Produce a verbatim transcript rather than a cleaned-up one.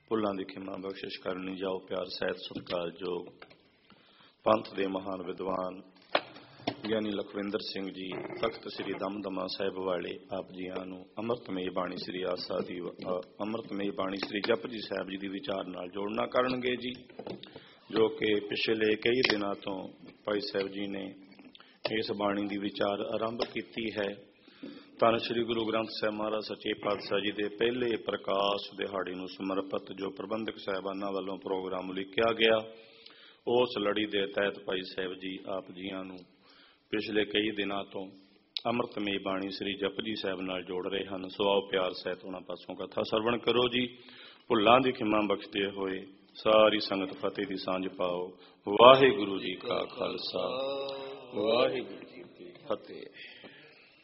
ਭੁੱਲਾਂ ਦੀ ਖਿਮਾ ਬਖਸ਼ਿਸ਼ ਕਰਨੀ। ਜਾਓ ਪਿਆਰ ਸਹਿਤ ਸਤਿਕਾਰਯੋਗ ਪੰਥ ਦੇ ਮਹਾਨ ਵਿਦਵਾਨ ਗਿਆਨੀ ਲਖਵਿੰਦਰ ਸਿੰਘ ਜੀ ਤਖਤ ਸ੍ਰੀ ਦਮਦਮਾ ਸਾਹਿਬ ਵਾਲੇ ਆਪ ਜੀਆਂ ਨੂੰ ਅੰਮ੍ਰਿਤਮਈ ਬਾਣੀ ਸ੍ਰੀ ਆਸਾ ਦੀ ਅੰਮ੍ਰਿਤਮਈ ਬਾਣੀ ਸ੍ਰੀ ਜਪਜੀ ਸਾਹਿਬ ਜੀ ਦੀ ਵਿਚਾਰ ਨਾਲ ਜੋੜਨਾ ਕਰਨਗੇ ਜੀ, ਜੋ ਕਿ ਪਿਛਲੇ ਕਈ ਦਿਨਾਂ ਤੋਂ ਭਾਈ ਸਾਹਿਬ ਜੀ ਨੇ ਇਸ ਬਾਣੀ ਦੀ ਵਿਚਾਰ ਆਰੰਭ ਕੀਤੀ ਹੈ। ਧੰਨ ਸ੍ਰੀ ਗੁਰੂ ਗ੍ਰੰਥ ਸਾਹਿਬ ਮਹਾਰਾਜ ਸੱਚੇ ਪਾਤਸ਼ਾਹ ਜੀ ਦੇ ਪਹਿਲੇ ਪ੍ਰਕਾਸ਼ ਦਿਹਾੜੇ ਨੂੰ ਸਮਰਪਿਤ ਜੋ ਪ੍ਰਬੰਧਕ ਸਾਹਿਬਾਨਾਂ ਵੱਲੋਂ ਪ੍ਰੋਗਰਾਮ ਲਿਖਿਆ ਗਿਆ, ਉਸ ਲੜੀ ਦੇ ਤਹਿਤ ਭਾਈ ਸਾਹਿਬ ਜੀ ਆਪ ਜੀਆਂ ਨੂੰ ਪਿਛਲੇ ਕਈ ਦਿਨਾਂ ਤੋਂ ਅੰਮ੍ਰਿਤਮਈ ਬਾਣੀ ਸ੍ਰੀ ਜਪਜੀ ਸਾਹਿਬ ਨਾਲ ਜੋੜ ਰਹੇ ਹਨ। ਸੋ ਆਓ ਪਿਆਰ ਸਹਿਤ ਉਹਨਾਂ ਪਾਸੋਂ ਕਥਾ ਸਰਵਣ ਕਰੋ ਜੀ। ਭੁੱਲਾਂ ਦੀ ਖਿਮਾ ਬਖਸ਼ਦੇ ਹੋਏ ਸਾਰੀ ਸੰਗਤ ਫਤਿਹ ਦੀ ਸਾਂਝ ਪਾਓ। ਵਾਹਿਗੁਰੂ ਜੀ ਕਾ ਖਾਲਸਾ, ਵਾਹਿਗੁਰੂ ਜੀ ਕੀ ਫਤਿਹ।